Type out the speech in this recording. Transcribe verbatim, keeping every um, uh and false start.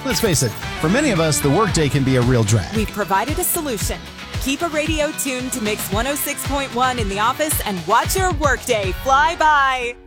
Let's face it, for many of us, the workday can be a real drag. We've provided a solution. Keep a radio tuned to Mix one oh six point one in the office and watch your workday fly by.